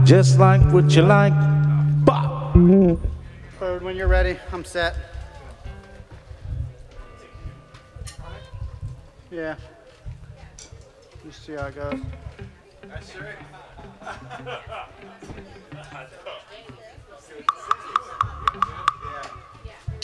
just like what you like. Bop. Third, when you're ready, I'm set. Yeah. You see how it goes. That's right.